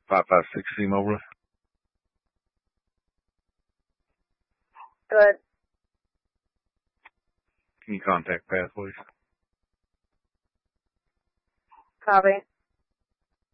556 T-Mobile. Good. Can you contact Pat, please? Copy.